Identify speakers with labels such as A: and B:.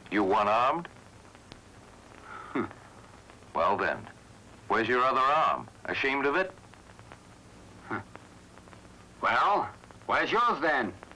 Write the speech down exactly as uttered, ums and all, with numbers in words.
A: You one-armed?
B: Hmm.
A: Well then, where's your other arm? Ashamed of it?
B: Well, where's yours then?